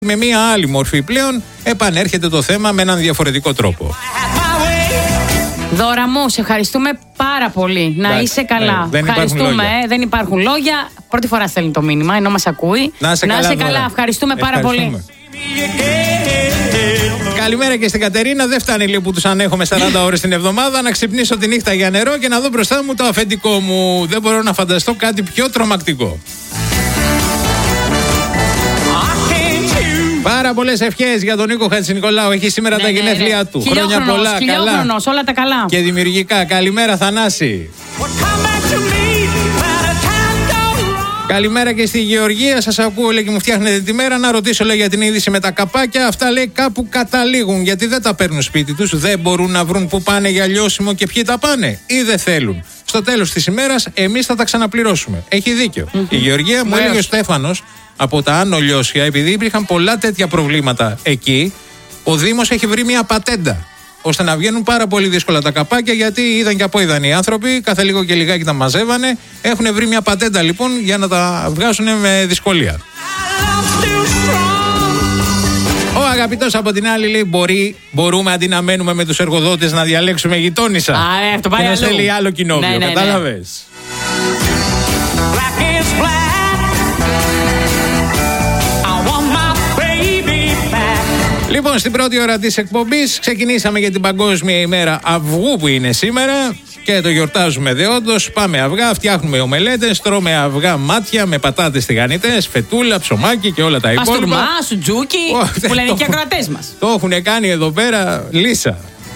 Με μία άλλη μορφή πλέον επανέρχεται το θέμα με έναν διαφορετικό τρόπο. Δώρα μου, σε ευχαριστούμε πάρα πολύ. Να είσαι καλά. Δεν ευχαριστούμε, δεν υπάρχουν λόγια. Πρώτη φορά στέλνει το μήνυμα, ενώ μας ακούει. Να είσαι καλά. Ευχαριστούμε πάρα πολύ. Καλημέρα και στην Κατερίνα. Δεν φτάνει λίγο που τους ανέχομαι 40 ώρες την εβδομάδα. Να ξυπνήσω τη νύχτα για νερό και να δω μπροστά μου το αφεντικό μου. Δεν μπορώ να φανταστώ κάτι πιο τρομακτικό. Πάρα πολλές ευχές για τον Νίκο Χατζηνικολάου. Έχει σήμερα τα γενέθλιά του. Χρόνια πολλά, καλά. Όλα τα καλά. Και δημιουργικά. Καλημέρα, Θανάση. Καλημέρα και στη Γεωργία. Σας ακούω, λέει, και μου φτιάχνετε τη μέρα. Να ρωτήσω, λέει, για την είδηση με τα καπάκια. Αυτά, λέει, κάπου καταλήγουν. Γιατί δεν τα παίρνουν σπίτι τους. Δεν μπορούν να βρουν που πάνε για λιώσιμο και ποιοι τα πάνε. Ή δεν θέλουν. Στο τέλος της ημέρας, εμείς θα τα ξαναπληρώσουμε. Έχει δίκιο. Η Γεωργία μου έλεγε ο Στέφανος από τα Άνω Λιώσια, επειδή υπήρχαν πολλά τέτοια προβλήματα εκεί, ο Δήμος έχει βρει μια πατέντα ώστε να βγαίνουν πάρα πολύ δύσκολα τα καπάκια, γιατί είδαν και απόειδαν οι άνθρωποι, κάθε λίγο και λιγάκι τα μαζεύανε. Έχουν βρει μια πατέντα λοιπόν για να τα βγάζουν με δυσκολία. Ο αγαπητός από την άλλη λέει: μπορούμε αντί να μένουμε με τους εργοδότες να διαλέξουμε γειτόνισσα. Αυτό πάει αλλού. Και να στέλνει άλλο κοινόβιο, κατάλαβες. Λοιπόν, στην πρώτη ώρα της εκπομπής ξεκινήσαμε για την Παγκόσμια ημέρα αυγού που είναι σήμερα και το γιορτάζουμε δεόντως. Πάμε αυγά, φτιάχνουμε ομελέτες, τρώμε αυγά μάτια με πατάτες τηγανιτές, φετούλα, ψωμάκι και όλα τα υπόλοιπα. Παστούρμα, σουτζούκι, που λένε και οι ακροατές μας. Το έχουν κάνει εδώ πέρα λύσα.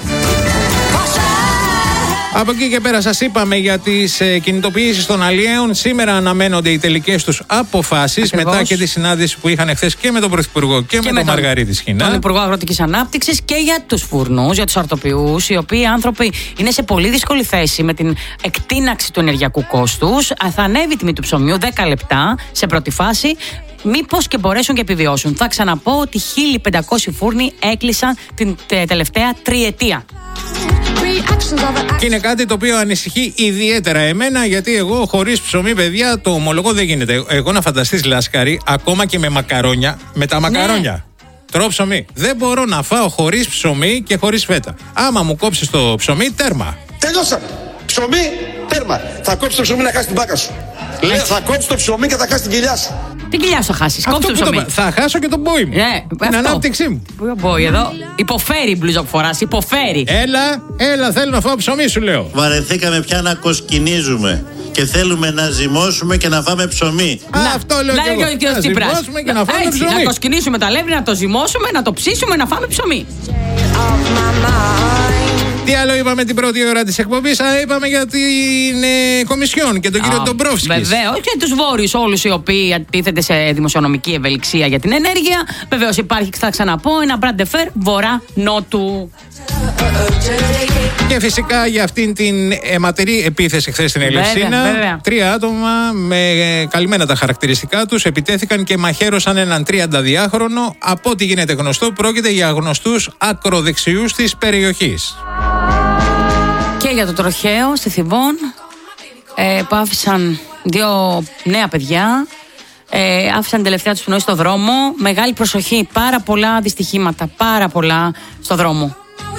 Από εκεί και πέρα σας είπαμε για τις κινητοποιήσεις των αλλιέων. Σήμερα αναμένονται οι τελικές τους αποφάσεις. Ακριβώς. Μετά και τη συνάντηση που είχαν εχθές και με τον Πρωθυπουργό και με τον Μαργαρίτη Σχοινά. Τον Υπουργό Αγροτικής Ανάπτυξης και για τους φουρνούς, για τους αρτοποιούς, οι οποίοι άνθρωποι είναι σε πολύ δύσκολη θέση με την εκτείναξη του ενεργειακού κόστους. Θα ανέβει η τιμή του ψωμιού 10 λεπτά σε πρώτη φάση. Μήπως και μπορέσουν και επιβιώσουν. Θα ξαναπώ ότι 1.500 φούρνοι έκλεισαν την τελευταία τριετία. Και είναι κάτι το οποίο ανησυχεί ιδιαίτερα εμένα, γιατί εγώ χωρίς ψωμί, παιδιά, το ομολογώ, δεν γίνεται. Εγώ να φανταστείς, Λάσκαρη, ακόμα και με μακαρόνια, με τα μακαρόνια. Ναι. Τρώω ψωμί. Δεν μπορώ να φάω χωρίς ψωμί και χωρίς φέτα. Άμα μου κόψεις το ψωμί, τέρμα. Τελειώσαμε. Ψωμί, τέρμα. Θα κόψεις το ψωμί να χάσεις την μπάκα σου. Λέω, θα κόψεις το ψωμί και θα χάσεις την κοιλιά σου. Την κοιλιά σου θα χάσεις. Κόψεις το ψωμί. Θα χάσω και τον μπόι μου. Την ανάπτυξή μου. Πού είναι ο μπόι εδώ? Υποφέρει η μπλούζα που φοράς. Υποφέρει. Έλα, θέλω να φάω ψωμί, σου λέω. Βαρεθήκαμε πια να κοσκινίζουμε και θέλουμε να ζυμώσουμε και να φάμε ψωμί. Αυτό λέω και εγώ. Να ζυμώσουμε και να φάμε ψωμί. Να κοσκινήσουμε τα λεύρη, να το ζυμώσουμε, να το ψήσουμε, να φάμε ψωμί. Τι άλλο είπαμε την πρώτη ώρα της εκπομπής? Είπαμε για την Κομισιόν και τον κύριο Ντομπρόφσκης. Βεβαίως, και τους βόρειους όλους οι οποίοι αντίθεται σε δημοσιονομική ευελιξία για την ενέργεια. Βεβαίως υπάρχει, θα ξαναπώ, ένα μπραντεφέρ βορρά-νότου. Και φυσικά για αυτήν την αιματερή επίθεση χθες στην Ελευσίνα, 3 άτομα με καλυμμένα τα χαρακτηριστικά τους επιτέθηκαν και μαχαίρωσαν έναν 32χρονο. Από ό,τι γίνεται γνωστό, πρόκειται για γνωστούς ακροδεξιούς της περιοχής. Και για το τροχαίο στη Θηβών, που άφησαν 2 νέα παιδιά, άφησαν την τελευταία τους πνοή στο δρόμο. Μεγάλη προσοχή, πάρα πολλά δυστυχήματα, πάρα πολλά στο δρόμο.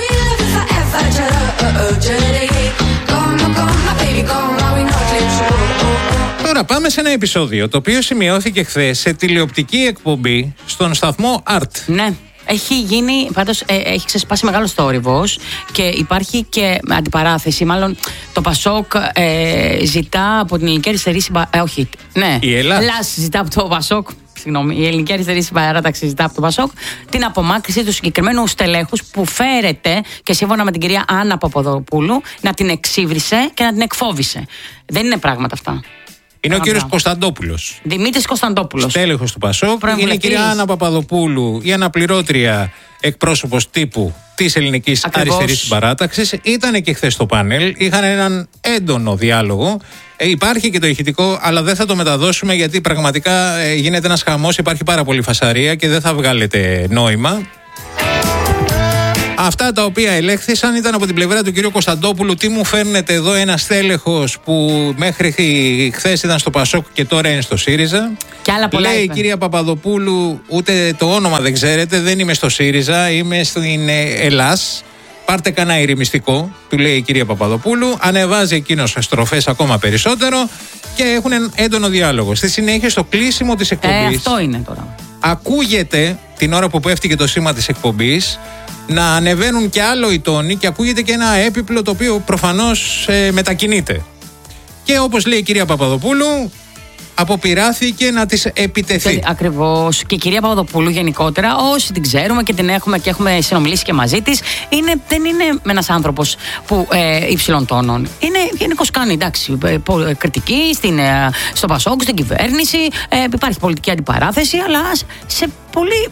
Τώρα πάμε σε ένα επεισόδιο το οποίο σημειώθηκε χθες σε τηλεοπτική εκπομπή στον σταθμό ART. Ναι. Έχει γίνει, πάντως έχει ξεσπάσει μεγάλος θόρυβος και υπάρχει και αντιπαράθεση. Μάλλον το Πασόκ ζητά από την Ελληνική Αριστερή όχι, ναι. Η Ελλάς ζητά από το Πασόκ. Συγγνώμη, η Ελληνική Αριστερή Συμπαράταξη ζητά από το Πασόκ την απομάκρυνση του συγκεκριμένου στελέχους που φέρεται και σύμφωνα με την κυρία Άννα Παπαδοπούλου να την εξύβρισε και να την εκφόβησε. Δεν είναι πράγματα αυτά. Είναι ο κύριος Κωνσταντόπουλος. Δημήτρης Κωνσταντόπουλος. Στέλεχος του Πασόκ. Είναι η κυρία Άννα Παπαδοπούλου, η αναπληρώτρια εκπρόσωπος τύπου της Ελληνικής Αριστερής Συμπαράταξης. Ήτανε και χθες στο πάνελ. Είχαν έναν έντονο διάλογο. Υπάρχει και το ηχητικό, αλλά δεν θα το μεταδώσουμε γιατί πραγματικά γίνεται ένας χαμός. Υπάρχει πάρα πολύ φασαρία και δεν θα βγάλετε νόημα. Αυτά τα οποία ελέγχθησαν ήταν από την πλευρά του κ. Κωνσταντόπουλου. Τι μου φέρνετε εδώ ένας τέλεχος που μέχρι χθες ήταν στο Πασόκ και τώρα είναι στο ΣΥΡΙΖΑ. Και άλλα πολλά. Λέει η κυρία Παπαδοπούλου, ούτε το όνομα δεν ξέρετε, δεν είμαι στο ΣΥΡΙΖΑ, είμαι στην Ελλάς. Πάρτε κανένα ηρεμιστικό, του λέει η κυρία Παπαδοπούλου. Ανεβάζει εκείνος στροφές ακόμα περισσότερο και έχουν έντονο διάλογο. Στη συνέχεια, στο κλείσιμο της εκπομπής. Αυτό είναι τώρα. Ακούγεται την ώρα που πέφτει και το σήμα της εκπομπής να ανεβαίνουν και άλλο οι τόνοι και ακούγεται και ένα έπιπλο το οποίο προφανώς μετακινείται. Και όπως λέει η κυρία Παπαδοπούλου, αποπειράθηκε να της επιτεθεί. Ακριβώς. Και η κυρία Παπαδοπούλου γενικότερα, όσοι την ξέρουμε και την έχουμε και έχουμε συνομιλήσει και μαζί της, δεν είναι ένας άνθρωπος που υψηλών τόνων. Είναι γενικώς κάνει, εντάξει, κριτική στο Πασόκ, στην κυβέρνηση, υπάρχει πολιτική αντιπαράθεση, αλλά σε πολύ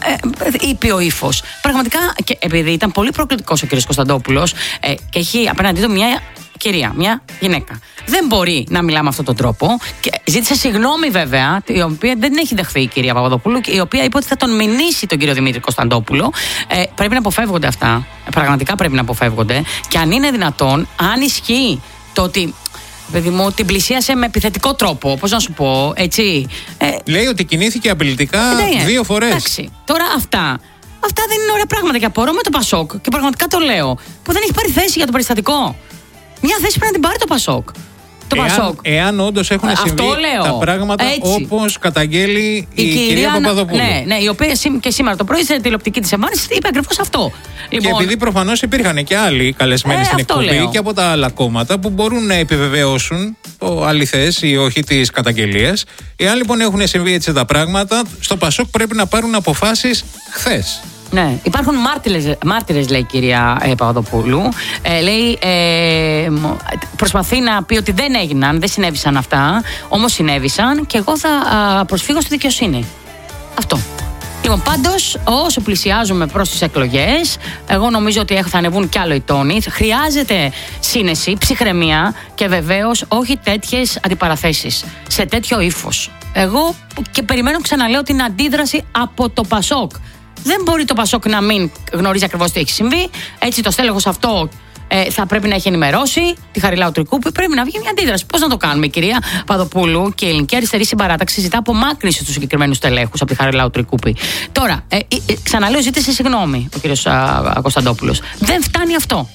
ήπιο ύφος. Πραγματικά, και επειδή ήταν πολύ προκλητικός ο κ. Κωνσταντόπουλος και έχει απέναντί του μια γυναίκα. Δεν μπορεί να μιλά με αυτόν τον τρόπο. Και ζήτησε συγγνώμη, βέβαια, η οποία δεν έχει δεχθεί η κυρία Παπαδοπούλου, η οποία είπε ότι θα τον μηνύσει τον κύριο Δημήτρη Κωνσταντόπουλο. Πρέπει να αποφεύγονται αυτά. Πραγματικά πρέπει να αποφεύγονται. Και αν είναι δυνατόν, αν ισχύει το ότι, παιδί μου, την πλησίασε με επιθετικό τρόπο, πώς να σου πω, έτσι. Λέει ότι κινήθηκε απειλητικά 2 φορές. Εντάξει. Τώρα αυτά δεν είναι ωραία πράγματα. Και απορώ με το Πασόκ, και πραγματικά το λέω, που δεν έχει πάρει θέση για το περιστατικό. Μια θέση πρέπει να την πάρει το Πασόκ. Εάν όντως έχουν συμβεί τα πράγματα όπως καταγγέλει η κυρία Παπαδοπούλου. Ναι, η οποία και σήμερα το πρωί σε τηλεοπτική της εμφάνιση είπε ακριβώς αυτό. Και επειδή προφανώς υπήρχαν και άλλοι καλεσμένοι στην εκπομπή και από τα άλλα κόμματα που μπορούν να επιβεβαιώσουν το αληθές ή όχι τις καταγγελίες. Εάν λοιπόν έχουν συμβεί έτσι τα πράγματα, στο Πασόκ πρέπει να πάρουν αποφάσεις χθες. Ναι, υπάρχουν μάρτυρες, λέει η κυρία Παπαδοπούλου. Λέει, προσπαθεί να πει ότι δεν συνέβησαν αυτά, όμως συνέβησαν και εγώ θα προσφύγω στη δικαιοσύνη. Αυτό. Λοιπόν, πάντως, όσο πλησιάζουμε προς τις εκλογές, εγώ νομίζω ότι θα ανεβούν κι άλλο οι τόνοι. Χρειάζεται σύνεση, ψυχραιμία και βεβαίως όχι τέτοιες αντιπαραθέσεις, σε τέτοιο ύφος. Εγώ και περιμένω, ξαναλέω, την αντίδραση από το Πασόκ. Δεν μπορεί το Πασόκ να μην γνωρίζει ακριβώς τι έχει συμβεί. Έτσι, το στέλεχος αυτό θα πρέπει να έχει ενημερώσει τη Χαριλάου Τρικούπη. Πρέπει να βγει μια αντίδραση. Πώς να το κάνουμε, η κυρία Παπαδοπούλου και η Ελληνική Αριστερή Συμπαράταξη ζητά απομάκρυνση του συγκεκριμένου στελέχους από τη Χαριλάου Τρικούπη. Τώρα, ξαναλέω, ζήτησε συγγνώμη ο κύριος Κωνσταντόπουλος. Δεν φτάνει αυτό.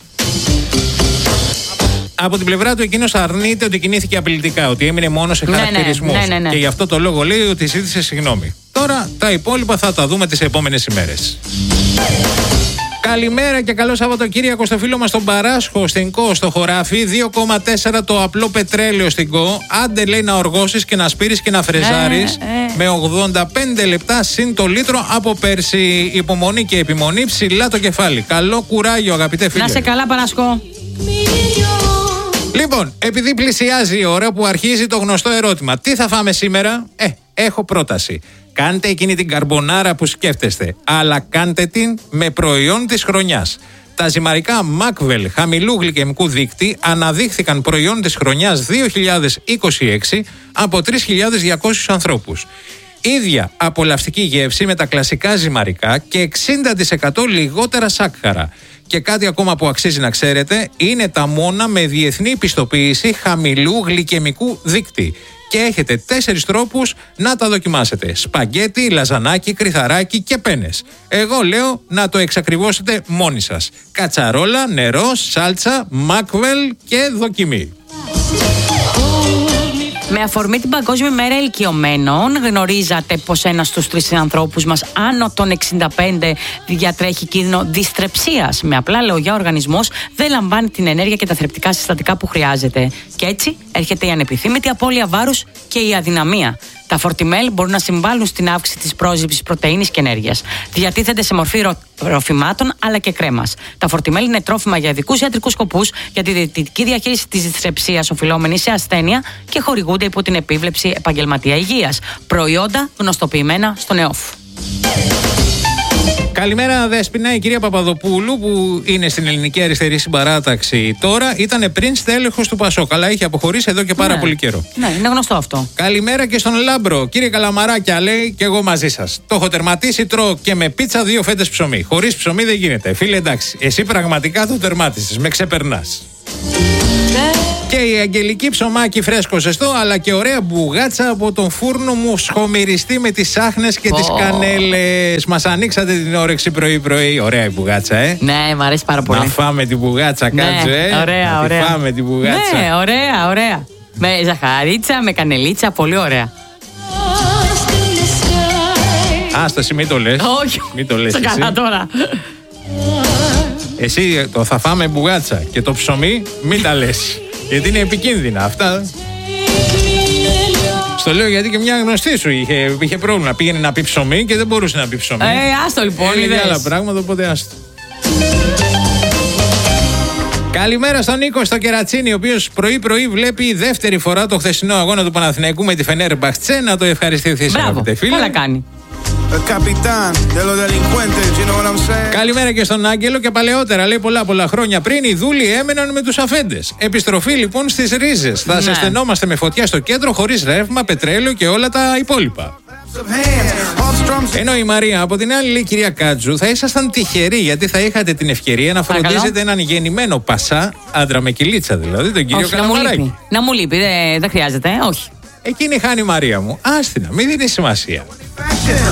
Από την πλευρά του, εκείνος αρνείται ότι κινήθηκε απειλητικά, ότι έμεινε μόνο σε χαρακτηρισμούς. Ναι. Και γι' αυτό το λόγο λέει ότι ζήτησε συγγνώμη. Τώρα τα υπόλοιπα θα τα δούμε τις επόμενες ημέρες. Καλημέρα και καλό Σαββατοκύριακο στο φίλο μας τον Παράσχο στην ΚΟ, στο χωράφι. 2,4 το απλό πετρέλαιο στην ΚΟ. Άντε, λέει, να οργώσεις και να σπείρεις και να φρεζάρεις. Με 85 λεπτά συν το λίτρο από πέρσι. Υπομονή και επιμονή, ψηλά το κεφάλι. Καλό κουράγιο, αγαπητέ φίλε. Να σε καλά, Παράσχο. Λοιπόν, επειδή πλησιάζει η ώρα που αρχίζει το γνωστό ερώτημα, τι θα φάμε σήμερα? Έχω πρόταση. Κάντε εκείνη την καρμπονάρα που σκέφτεστε, αλλά κάντε την με προϊόν της χρονιάς. Τα ζυμαρικά Macvel χαμηλού γλυκαιμικού δείκτη αναδείχθηκαν προϊόν της χρονιάς 2026 από 3.200 ανθρώπους. Ίδια απολαυστική γεύση με τα κλασικά ζυμαρικά και 60% λιγότερα σάκχαρα. Και κάτι ακόμα που αξίζει να ξέρετε, είναι τα μόνα με διεθνή πιστοποίηση χαμηλού γλυκαιμικού δείκτη. Και έχετε 4 τρόπους να τα δοκιμάσετε: σπαγκέτι, λαζανάκι, κρυθαράκι και πένες. Εγώ λέω να το εξακριβώσετε μόνοι σας. Κατσαρόλα, νερό, σάλτσα, Macvel και δοκιμή. Με αφορμή την Παγκόσμια Μέρα Ηλικιωμένων, γνωρίζατε πως ένας στους 3 ανθρώπους μας άνω των 65 διατρέχει κίνδυνο δυστρεψίας. Με απλά λόγια, ο οργανισμός δεν λαμβάνει την ενέργεια και τα θρεπτικά συστατικά που χρειάζεται. Και έτσι έρχεται η ανεπιθύμητη απώλεια βάρους και η αδυναμία. Τα φορτιμέλ μπορούν να συμβάλλουν στην αύξηση της πρόσληψης πρωτεΐνης και ενέργειας. Διατίθενται σε μορφή ροφημάτων αλλά και κρέμας. Τα φορτιμέλ είναι τρόφιμα για ειδικούς ιατρικούς σκοπούς, για τη διαιτητική διαχείριση της δυστρεψίας οφειλόμενη σε ασθένεια και χορηγούνται υπό την επίβλεψη επαγγελματία υγείας. Προϊόντα γνωστοποιημένα στον ΕΟΦ. Καλημέρα, Δέσποινα. Η κυρία Παπαδοπούλου, που είναι στην Ελληνική Αριστερή Συμπαράταξη τώρα, ήταν πριν στέλεχος του Πασόκ, αλλά είχε αποχωρήσει εδώ και πάρα πολύ καιρό. Ναι, είναι γνωστό αυτό. Καλημέρα και στον Λάμπρο. Κύριε Καλαμαράκια, λέει, και εγώ μαζί σας. Το έχω τερματίσει, τρώω και με πίτσα 2 φέτες ψωμί. Χωρίς ψωμί δεν γίνεται. Φίλε, εντάξει, εσύ πραγματικά το τερμάτισες. Με ξεπερνάς. Και η Αγγελική ψωμάκι φρέσκο ζεστό, αλλά και ωραία μπουγάτσα από τον φούρνο μου, σχομυριστή με τις σάχνες και τις κανέλες. Μας ανοίξατε την όρεξη πρωί-πρωί. Ωραία η μπουγάτσα, Ναι, μου αρέσει πάρα πολύ. Να φάμε την μπουγάτσα, κάτσε, Ωραία, ωραία. Φάμε την μπουγάτσα. Ναι, ωραία. Με ζαχαρίτσα, με κανελίτσα, πολύ ωραία. Άστα, εσύ μην το λες. Όχι, μην το λες σε εσύ. καλά τώρα. Εσύ το θα φάμε μπουγάτσα και το ψωμί μην τα λες. Γιατί είναι επικίνδυνα αυτά. Στο λέω γιατί και μια γνωστή σου είχε πρόβλημα. Πήγαινε να πει ψωμί και δεν μπορούσε να πει ψωμί. Άστο λοιπόν. Έλεγε άλλα πράγματα, οπότε άστο. Καλημέρα στον Νίκο στο Κερατσίνι, ο οποίος πρωί-πρωί βλέπει δεύτερη φορά το χθεσινό αγώνα του Παναθηναϊκού με τη Φενέρμπαχτσε. Να το ευχαριστηθείς, αγαπητέ φίλε. Καλά κάνει. Καλημέρα και στον Άγγελο. Και παλαιότερα, λέει, πολλά χρόνια πριν, οι δούλοι έμεναν με τους αφέντες. Επιστροφή λοιπόν στις ρίζες. Θα ζεσθενόμαστε με φωτιά στο κέντρο, χωρίς ρεύμα, πετρέλαιο και όλα τα υπόλοιπα. Ενώ η Μαρία, από την άλλη, λέει, κυρία Κάτζου, θα ήσασταν τυχεροί, γιατί θα είχατε την ευκαιρία να φροντίζετε έναν γεννημένο πασά, άντρα με κυλίτσα δηλαδή, τον κύριο Καλαμαράκη. Να μου λείπει, δεν χρειάζεται, όχι. Εκείνη χάνει η Μαρία μου. Άστινα, μην δίνει σημασία.